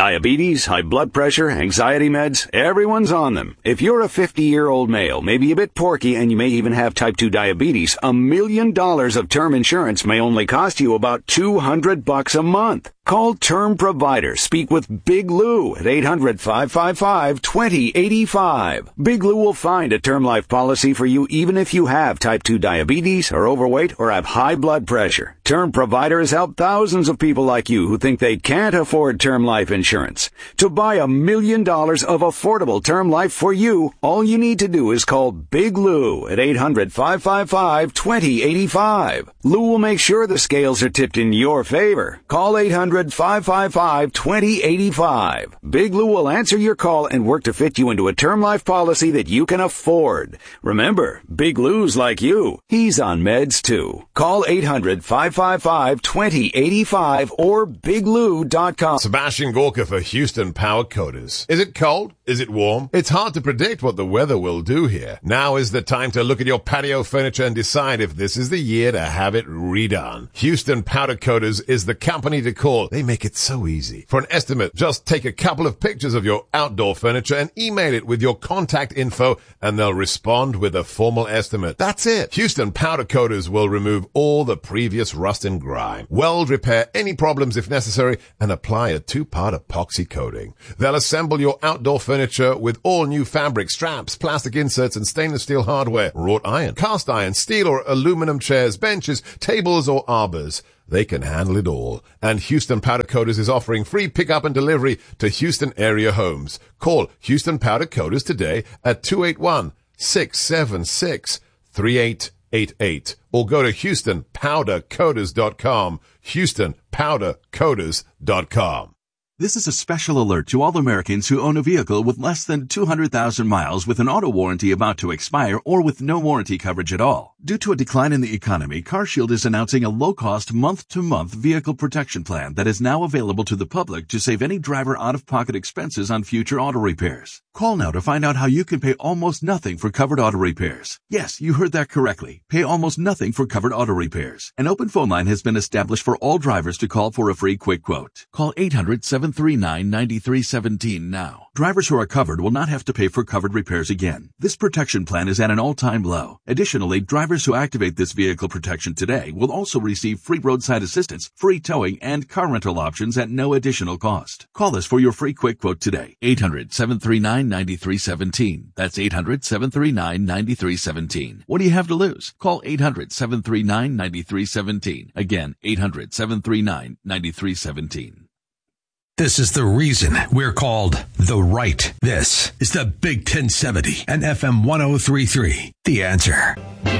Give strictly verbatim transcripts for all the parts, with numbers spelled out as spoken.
Diabetes, high blood pressure, anxiety meds, everyone's on them. If you're a fifty-year-old male, maybe a bit porky, and you may even have type two diabetes, a million dollars of term insurance may only cost you about two hundred bucks a month. Call Term Provider. Speak with Big Lou at eight hundred, five five five, two zero eight five. Big Lou will find a term life policy for you even if you have type two diabetes, are overweight, or have high blood pressure. Term Provider has helped thousands of people like you who think they can't afford term life insurance. To buy a million dollars of affordable term life for you, all you need to do is call Big Lou at eight hundred, five five five, two zero eight five. Lou will make sure the scales are tipped in your favor. Call eight hundred, five five five, two zero eight five. Big Lou will answer your call and work to fit you into a term life policy that you can afford. Remember, Big Lou's like you. He's on meds too. Call eight hundred, five five five, two zero eight five or big lou dot com. Sebastian Gorka for Houston Power Coaters. Is it cold? Is it warm? It's hard to predict what the weather will do here. Now is the time to look at your patio furniture and decide if this is the year to have it redone. Houston Powder Coaters is the company to call. They make it so easy. For an estimate, just take a couple of pictures of your outdoor furniture and email it with your contact info, and they'll respond with a formal estimate. That's it. Houston Powder Coaters will remove all the previous rust and grime, weld repair any problems if necessary, and apply a two-part epoxy coating. They'll assemble your outdoor furniture with all new fabric, straps, plastic inserts, and stainless steel hardware, wrought iron, cast iron, steel or aluminum chairs, benches, tables, or arbors. They can handle it all. And Houston Powder Coaters is offering free pickup and delivery to Houston area homes. Call Houston Powder Coaters today at two eight one, six seven six, three eight eight eight or go to houston powder coaters dot com. houston powder coaters dot com. This is a special alert to all Americans who own a vehicle with less than two hundred thousand miles with an auto warranty about to expire or with no warranty coverage at all. Due to a decline in the economy, CarShield is announcing a low-cost month-to-month vehicle protection plan that is now available to the public to save any driver out-of-pocket expenses on future auto repairs. Call now to find out how you can pay almost nothing for covered auto repairs. Yes, you heard that correctly. Pay almost nothing for covered auto repairs. An open phone line has been established for all drivers to call for a free quick quote. Call eight hundred, seven three nine, nine three one seven now. Drivers who are covered will not have to pay for covered repairs again. This protection plan is at an all-time low. Additionally, drivers who activate this vehicle protection today will also receive free roadside assistance, free towing, and car rental options at no additional cost. Call us for your free quick quote today. eight hundred, seven three nine, nine three one seven. That's eight hundred, seven three nine, nine three one seven. What do you have to lose? Call eight hundred, seven three nine, nine three one seven. Again, eight hundred, seven three nine, nine three one seven. This is the reason we're called The Right. This is the Big ten seventy and F M one oh three point three. The Answer.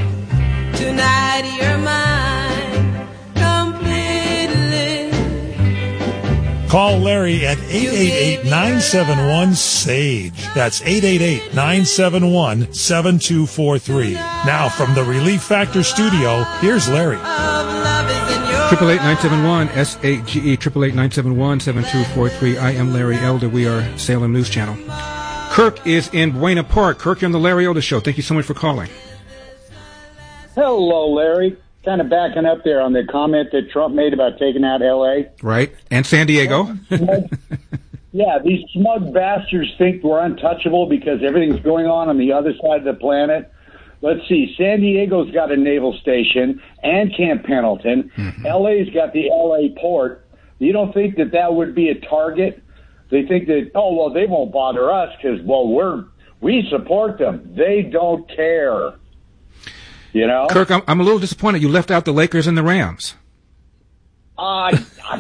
Tonight you're mine completely. Call Larry at eight eight eight, nine seven one, S A G E. That's eight eight eight, nine seven one, seven two four three. Now from the Relief Factor studio, here's Larry. Triple eight nine seven one S A G E triple eight nine seven one seven two four three. I am Larry Elder. We are Salem News Channel. Kirk is in Buena Park. Kirk, you're on the Larry Elder Show. Thank you so much for calling. Hello, Larry. Kind of backing up there on the comment that Trump made about taking out L A. Right, and San Diego. Yeah, these smug bastards think we're untouchable because everything's going on on the other side of the planet. Let's see, San Diego's got a naval station and Camp Pendleton. Mm-hmm. L A's got the L A port. You don't think that that would be a target? They think that, oh, well, they won't bother us because, well, we're we support them. They don't care. You know? Kirk, I'm, I'm a little disappointed you left out the Lakers and the Rams. Uh,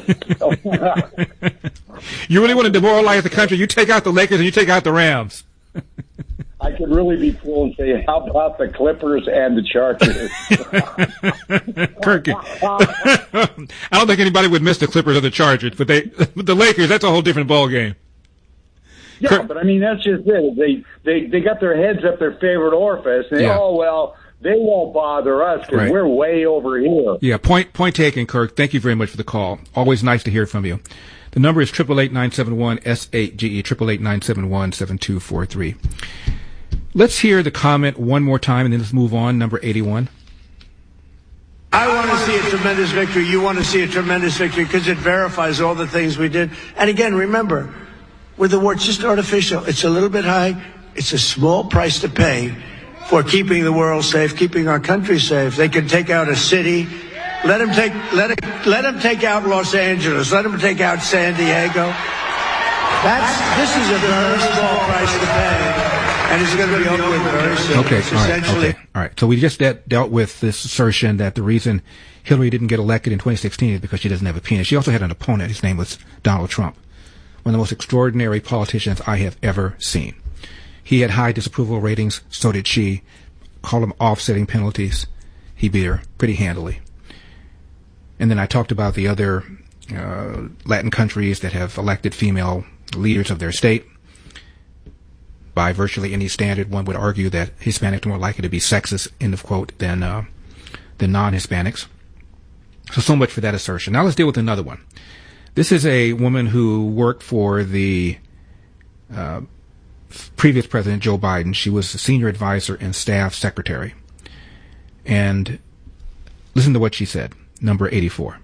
you really want to demoralize the country? You take out the Lakers and you take out the Rams. I could really be cool and say, how about the Clippers and the Chargers? Kirk, I don't think anybody would miss the Clippers or the Chargers, but they, the Lakers, that's a whole different ballgame. Yeah, Kirk, but I mean, that's just it. They, they, they got their heads up their favorite orifice, and yeah. oh, well, they won't bother us because right. we're way over here. Yeah, point, point taken, Kirk. Thank you very much for the call. Always nice to hear from you. The number is triple eight nine seven one S A G E, triple eight nine seven one seven two four three. Let's hear the comment one more time, and then let's move on. Number eighty-one. I want to see a tremendous victory. You want to see a tremendous victory because it verifies all the things we did. And again, remember, with the war, it's just artificial. It's a little bit high. It's a small price to pay for keeping the world safe, keeping our country safe. They can take out a city. Let them take, let it, let them take out Los Angeles. Let them take out San Diego. That's, this is a very small price to pay. And it's going to be over with very soon. Okay, all right, okay, all right. So we just de- dealt with this assertion that the reason Hillary didn't get elected in twenty sixteen is because she doesn't have a penis. She also had an opponent. His name was Donald Trump, one of the most extraordinary politicians I have ever seen. He had high disapproval ratings. So did she. Call him offsetting penalties. He beat her pretty handily. And then I talked about the other uh, Latin countries that have elected female leaders of their state. By virtually any standard, one would argue that Hispanics are more likely to be sexist, end of quote, than uh, than non-Hispanics. So, so much for that assertion. Now let's deal with another one. This is a woman who worked for the uh, previous president, Joe Biden. She was a senior advisor and staff secretary. And listen to what she said, number eighty-four.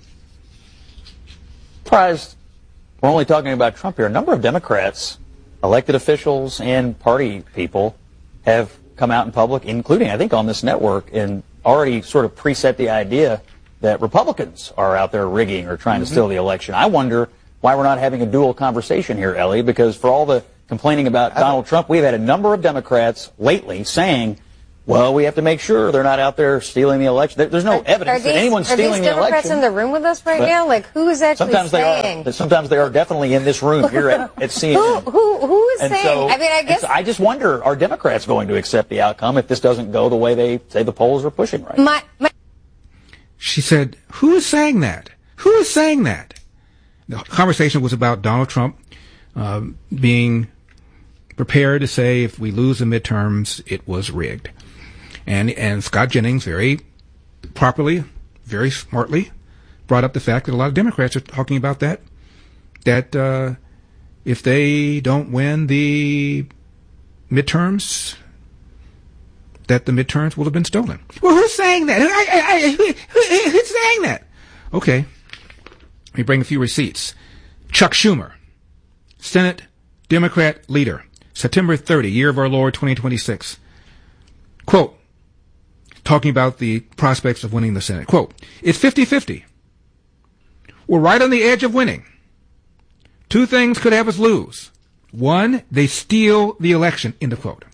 Surprised we're only talking about Trump here. A number of Democrats, elected officials and party people have come out in public, including, I think, on this network, and already sort of preset the idea that Republicans are out there rigging or trying mm-hmm. to steal the election. I wonder why we're not having a dual conversation here, Ellie, because for all the complaining about Donald Trump, we've had a number of Democrats lately saying, well, we have to make sure they're not out there stealing the election. There, there's no are, evidence are these, that anyone's stealing the election. Are these Democrats in the room with us right but now? Like, who is actually sometimes saying? They are, sometimes they are definitely in this room here at, at C N N. who, who, who is and saying? So, I mean, I guess. so I just wonder, are Democrats going to accept the outcome if this doesn't go the way they say the polls are pushing right my, my She said, who is saying that? Who is saying that? The conversation was about Donald Trump um, being prepared to say if we lose the midterms, it was rigged. And and Scott Jennings very properly, very smartly brought up the fact that a lot of Democrats are talking about that, that uh, if they don't win the midterms, that the midterms will have been stolen. Well, who's saying that? I, I, I, who, who's saying that? Okay. Let me bring a few receipts. Chuck Schumer, Senate Democrat leader, September thirtieth, year of our Lord, twenty twenty-six. Quote, talking about the prospects of winning the Senate. Quote, it's fifty-fifty. We're right on the edge of winning. Two things could have us lose. One, they steal the election, end of quote.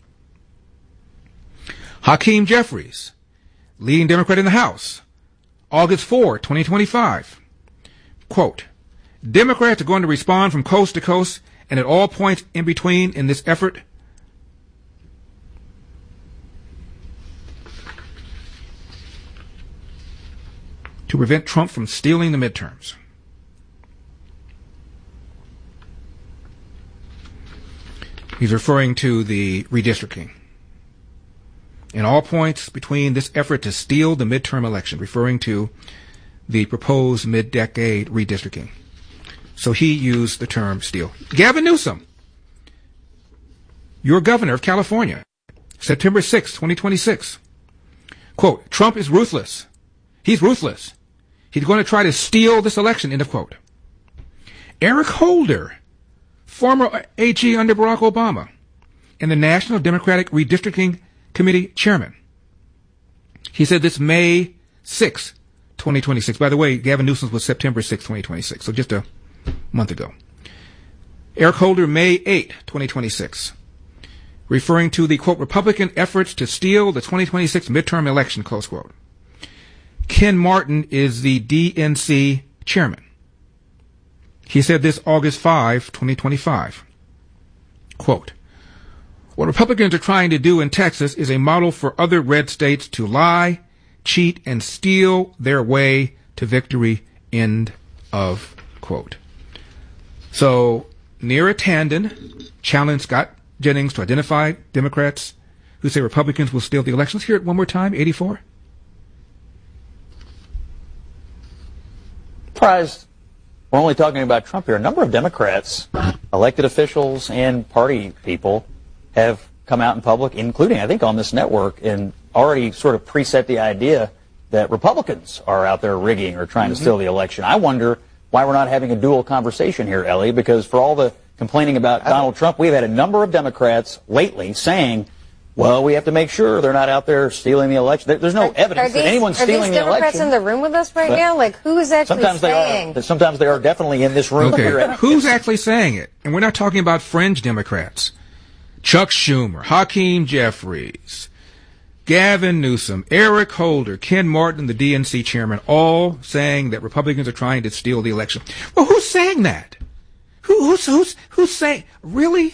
Hakeem Jeffries, leading Democrat in the House, August fourth, twenty twenty-five. Quote, Democrats are going to respond from coast to coast and at all points in between in this effort to prevent Trump from stealing the midterms. He's referring to the redistricting. In all points between this effort to steal the midterm election, referring to the proposed mid-decade redistricting. So he used the term steal. Gavin Newsom, your governor of California, September sixth, twenty twenty-six. Quote, Trump is ruthless. He's ruthless. He's going to try to steal this election, end of quote. Eric Holder, former A G under Barack Obama, and the National Democratic Redistricting Committee chairman. He said this May sixth, twenty twenty-six. By the way, Gavin Newsom was September sixth, twenty twenty-six, so just a month ago. Eric Holder, May eighth, twenty twenty-six, referring to the, quote, Republican efforts to steal the twenty twenty-six midterm election, close quote. Ken Martin is the D N C chairman. He said this August fifth, twenty twenty-five. Quote, what Republicans are trying to do in Texas is a model for other red states to lie, cheat, and steal their way to victory, end of quote. So, Neera Tanden challenged Scott Jennings to identify Democrats who say Republicans will steal the election. Let's hear it one more time, eighty-four. Surprised we're only talking about Trump here. A number of Democrats, elected officials and party people have come out in public, including, I think, on this network, and already sort of preset the idea that Republicans are out there rigging or trying mm-hmm. to steal the election. I wonder why we're not having a dual conversation here, Ellie, because for all the complaining about Donald Trump, we've had a number of Democrats lately saying, well, we have to make sure they're not out there stealing the election. There, there's no are, evidence are these, that anyone's stealing the election. Are these Democrats in the room with us right now? Like, who is actually sometimes saying? They are, sometimes they are definitely in this room. Okay, who's actually saying it? And we're not talking about fringe Democrats. Chuck Schumer, Hakeem Jeffries, Gavin Newsom, Eric Holder, Ken Martin, the D N C chairman, all saying that Republicans are trying to steal the election. Well, who's saying that? Who, who's, who's, who's saying, really?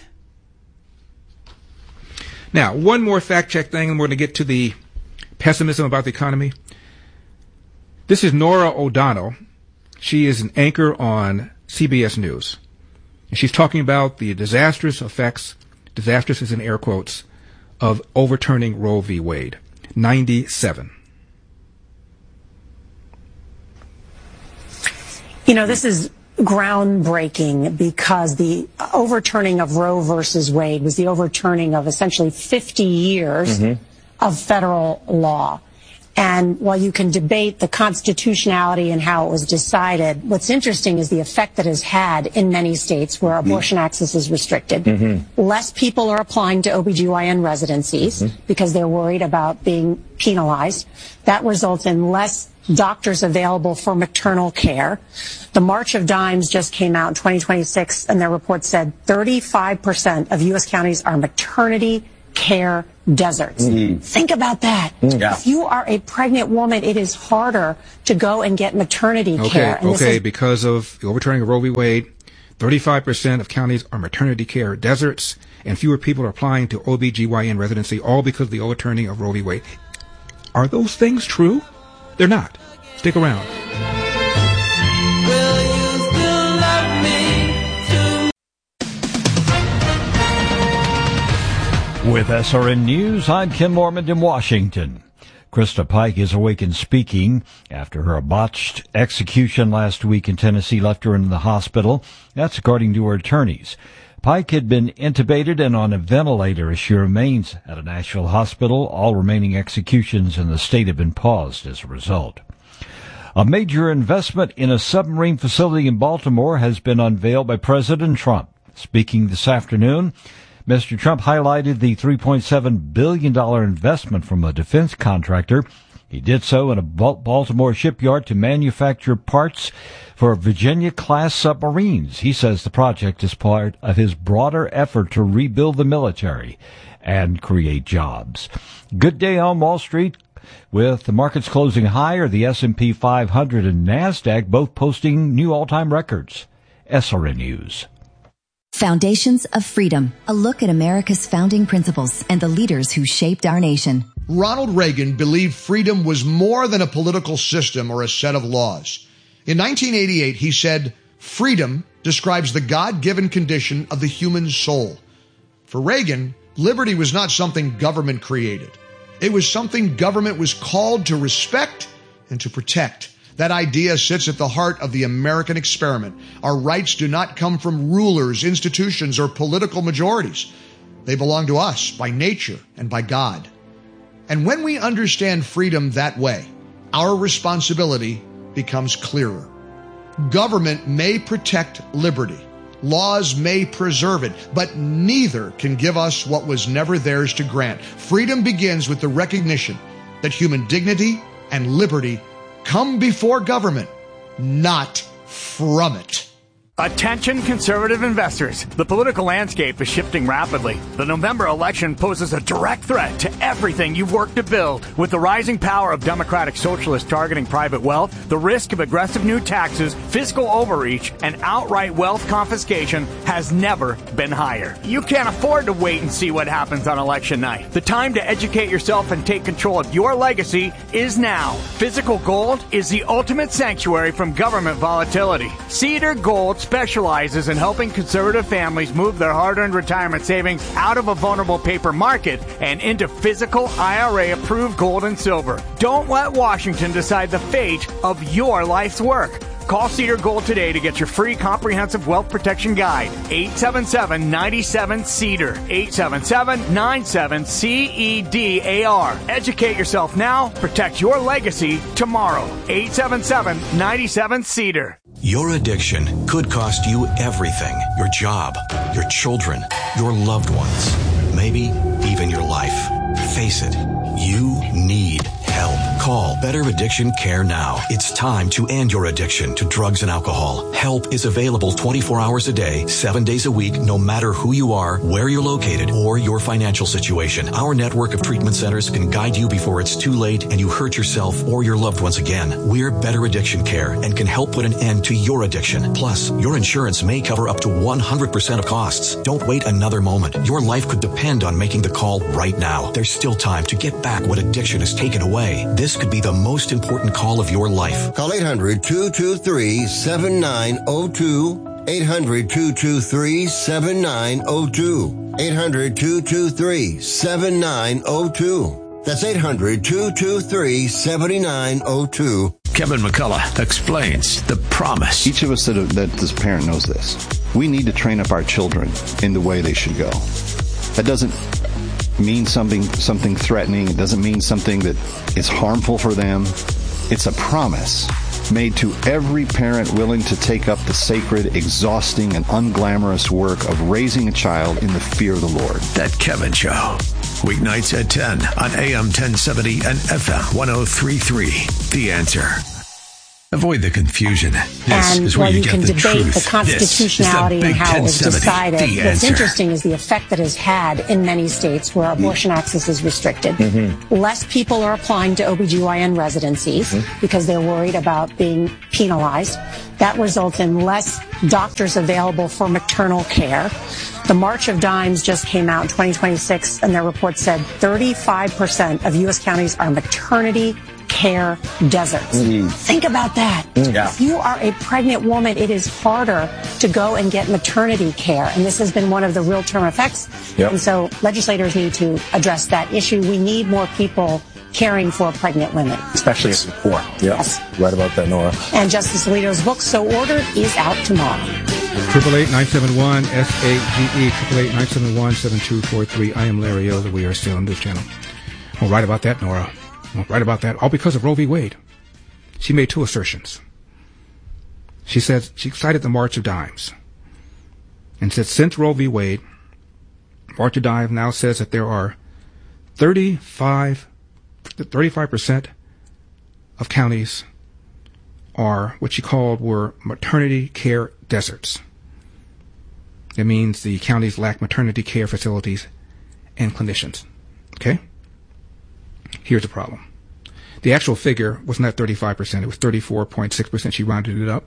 Now, one more fact-check thing, and we're going to get to the pessimism about the economy. This is Nora O'Donnell. She is an anchor on C B S News. And she's talking about the disastrous effects, disastrous is in air quotes, of overturning Roe v. Wade. ninety-seven. You know, this is groundbreaking because the overturning of Roe versus Wade was the overturning of essentially fifty years mm-hmm. of federal law. And while you can debate the constitutionality and how it was decided, what's interesting is the effect that has had in many states where abortion mm-hmm. access is restricted. Mm-hmm. Less people are applying to O B G Y N residencies mm-hmm. because they're worried about being penalized. That results in less doctors available for maternal care. The March of Dimes just came out in twenty twenty-six, and their report said thirty-five percent of U S counties are maternity care deserts. Mm-hmm. Think about that. Yeah. If you are a pregnant woman, it is harder to go and get maternity okay, care. And okay, is- because of the overturning of Roe v. Wade, thirty-five percent of counties are maternity care deserts, and fewer people are applying to O B G Y N residency, all because of the overturning of Roe v. Wade. Are those things true? They're not. Stick around. Will you still love me too? With S R N News, I'm Ken Mormon in Washington. Krista Pike is awake and speaking after her botched execution last week in Tennessee left her in the hospital. That's according to her attorneys. Pike had been intubated and on a ventilator as she remains at a Nashville hospital. All remaining executions in the state have been paused as a result. A major investment in a submarine facility in Baltimore has been unveiled by President Trump. Speaking this afternoon, Mister Trump highlighted the three point seven billion dollars investment from a defense contractor. He did so in a Baltimore shipyard to manufacture parts for Virginia-class submarines. He says the project is part of his broader effort to rebuild the military and create jobs. Good day on Wall Street, with the markets closing higher, the S and P five hundred and NASDAQ both posting new all-time records. S R N News. Foundations of Freedom, a look at America's founding principles and the leaders who shaped our nation. Ronald Reagan believed freedom was more than a political system or a set of laws. In nineteen eighty-eight, he said, freedom describes the God-given condition of the human soul. For Reagan, liberty was not something government created. It was something government was called to respect and to protect. That idea sits at the heart of the American experiment. Our rights do not come from rulers, institutions, or political majorities. They belong to us by nature and by God. And when we understand freedom that way, our responsibility becomes clearer. Government may protect liberty. Laws may preserve it, but neither can give us what was never theirs to grant. Freedom begins with the recognition that human dignity and liberty come before government, not from it. Attention conservative investors. The political landscape is shifting rapidly. The November election poses a direct threat to everything you've worked to build. With the rising power of Democratic Socialists targeting private wealth, the risk of aggressive new taxes, fiscal overreach, and outright wealth confiscation has never been higher. You can't afford to wait and see what happens on election night. The time to educate yourself and take control of your legacy is now. Physical gold is the ultimate sanctuary from government volatility. Cedar Gold specializes in helping conservative families move their hard-earned retirement savings out of a vulnerable paper market and into physical I R A-approved gold and silver. Don't let Washington decide the fate of your life's work. Call Cedar Gold today to get your free comprehensive wealth protection guide. eight seven seven, nine seven, C E D A R. eight seven seven, nine seven, C E D A R. Educate yourself now. Protect your legacy tomorrow. eight seven seven, nine seven, C E D A R. Your addiction could cost you everything. Your job, your children, your loved ones, maybe even your life. Face it, you need help. Call Better Addiction Care now. It's time to end your addiction to drugs and alcohol. Help is available twenty-four hours a day, seven days a week, no matter who you are, where you're located, or your financial situation. Our network of treatment centers can guide you before it's too late and you hurt yourself or your loved ones again. We're Better Addiction Care and can help put an end to your addiction. Plus, your insurance may cover up to one hundred percent of costs. Don't wait another moment. Your life could depend on making the call right now. There's still time to get back what addiction has taken away. This could be the most important call of your life. Call eight hundred, two two three, seven nine zero two. eight hundred, two two three, seven nine zero two. eight hundred, two two three, seven nine zero two. That's eight hundred, two two three, seven nine zero two. Kevin McCullough explains the promise. Each of us that, are, that is a parent knows this. We need to train up our children in the way they should go. That doesn't mean something something threatening. It doesn't mean something that is harmful for them. It's a promise made to every parent willing to take up the sacred, exhausting, and unglamorous work of raising a child in the fear of the Lord. That Kevin Show. Weeknights at ten on A M ten seventy and F M ten thirty-three. The Answer. Avoid the confusion. This and is where while you, you get can the debate truth. the constitutionality the and how it was decided, The what's Answer. interesting is the effect that has had in many states where abortion mm-hmm. access is restricted. Mm-hmm. Less people are applying to O B G Y N residencies mm-hmm. because they're worried about being penalized. That results in less doctors available for maternal care. The March of Dimes just came out in twenty twenty-six, and their report said thirty-five percent of U S counties are maternity care deserts. Mm-hmm. Think about that. Mm, yeah. If you are a pregnant woman, it is harder to go and get maternity care. And this has been one of the real term effects. Yep. And so legislators need to address that issue. We need more people caring for pregnant women. Especially if they're poor. Yep. Yes. Right about that, Nora. And Justice Alito's book, So Ordered, is out tomorrow. Triple eight nine seven one S A G E triple eight nine seven one seven two four three. I am Larry Elder. We are still on this channel. Well, right about that, Nora. Right about that, all because of Roe v. Wade. She made two assertions. She said, she cited the March of Dimes and said, since Roe v. Wade, March of Dimes now says that there are thirty-five, thirty-five percent of counties are what she called were maternity care deserts. That means the counties lack maternity care facilities and clinicians. Okay? Here's the problem. The actual figure was not thirty-five percent. It was thirty-four point six percent. She rounded it up.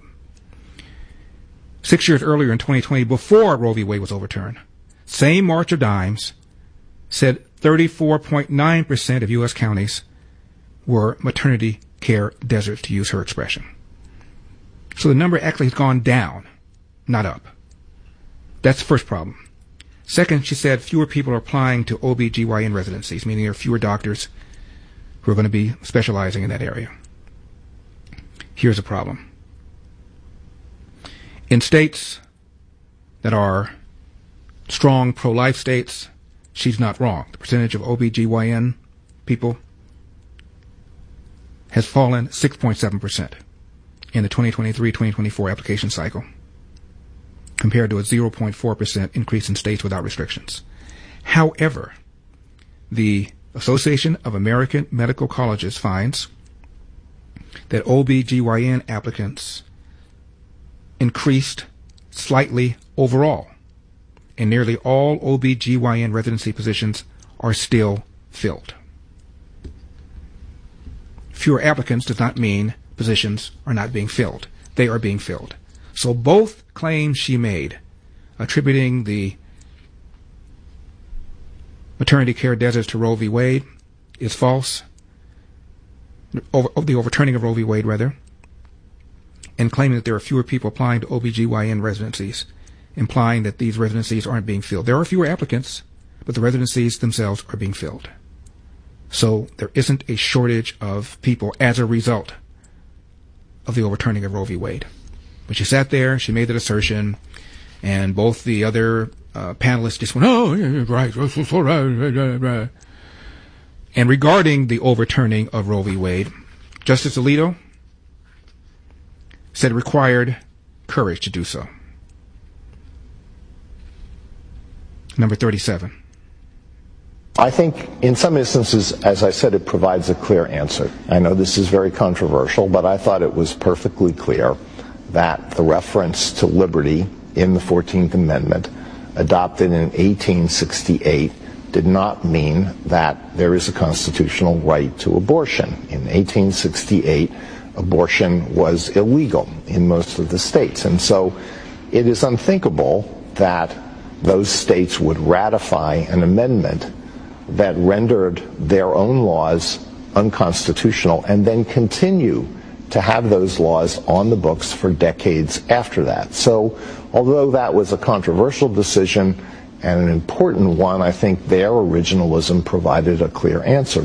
Six years earlier in twenty twenty, before Roe v. Wade was overturned, same March of Dimes said thirty-four point nine percent of U S counties were maternity care deserts, to use her expression. So the number actually has gone down, not up. That's the first problem. Second, she said fewer people are applying to O B G Y N residencies, meaning there are fewer doctors who are going to be specializing in that area. Here's the problem. In states that are strong pro-life states, she's not wrong. The percentage of O B G Y N people has fallen six point seven percent in the twenty twenty-three twenty twenty-four application cycle, compared to a zero point four percent increase in states without restrictions. However, the Association of American Medical Colleges finds that O B G Y N applicants increased slightly overall, and nearly all O B G Y N residency positions are still filled. Fewer applicants does not mean positions are not being filled. They are being filled. So both claims she made, attributing the maternity care deserts to Roe v. Wade, is false. Over, the overturning of Roe v. Wade, rather, and claiming that there are fewer people applying to O B G Y N residencies, implying that these residencies aren't being filled. There are fewer applicants, but the residencies themselves are being filled. So there isn't a shortage of people as a result of the overturning of Roe v. Wade. But she sat there, she made that assertion, and both the other uh, panelists just went, oh, yeah, right, right, right. And regarding the overturning of Roe v. Wade, Justice Alito said it required courage to do so. Number thirty-seven. I think in some instances, as I said, it provides a clear answer. I know this is very controversial, but I thought it was perfectly clear that the reference to liberty in the fourteenth Amendment, adopted in eighteen sixty-eight, did not mean that there is a constitutional right to abortion. In eighteen sixty-eight, abortion was illegal in most of the states. And so it is unthinkable that those states would ratify an amendment that rendered their own laws unconstitutional and then continue to have those laws on the books for decades after that. So although that was a controversial decision and an important one, I think their originalism provided a clear answer.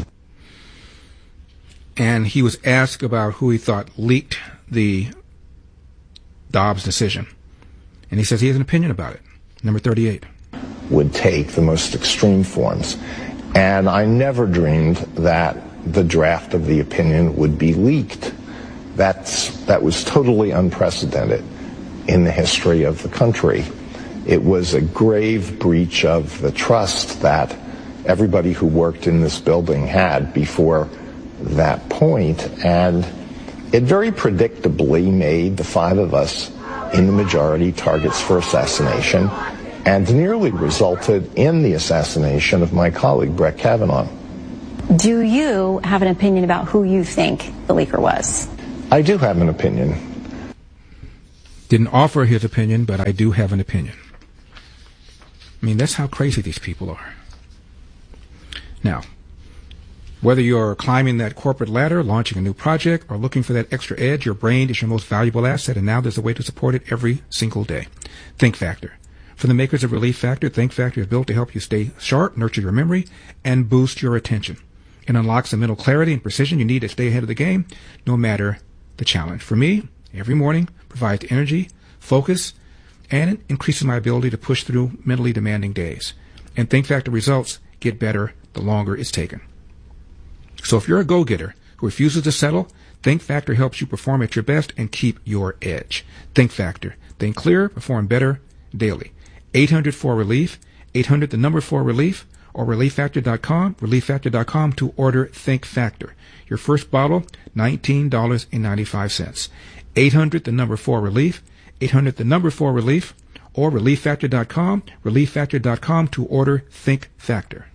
And he was asked about who he thought leaked the Dobbs decision. And he says he has an opinion about it. Number thirty-eight. Would take the most extreme forms. And I never dreamed that the draft of the opinion would be leaked. That's, that was totally unprecedented in the history of the country. It was a grave breach of the trust that everybody who worked in this building had before that point, and it very predictably made the five of us in the majority targets for assassination, and nearly resulted in the assassination of my colleague, Brett Kavanaugh. Do you have an opinion about who you think the leaker was? I do have an opinion. Didn't offer his opinion, but I do have an opinion. I mean, that's how crazy these people are. Now, whether you're climbing that corporate ladder, launching a new project, or looking for that extra edge, your brain is your most valuable asset, and now there's a way to support it every single day. Think Factor. From the makers of Relief Factor, Think Factor is built to help you stay sharp, nurture your memory, and boost your attention. It unlocks the mental clarity and precision you need to stay ahead of the game, no matter the challenge. For me, every morning provides energy, focus, and it increases my ability to push through mentally demanding days. And Think Factor results get better the longer it's taken. So if you're a go-getter who refuses to settle, Think Factor helps you perform at your best and keep your edge. Think Factor. Think clearer, perform better daily. eight hundred four relief, eight hundred the number four relief, or relief factor dot com, relief factor dot com to order Think Factor. Your first bottle, nineteen dollars and ninety-five cents. eight hundred the number four relief, eight hundred the number four relief, or relief factor dot com, relief factor dot com to order Think Factor.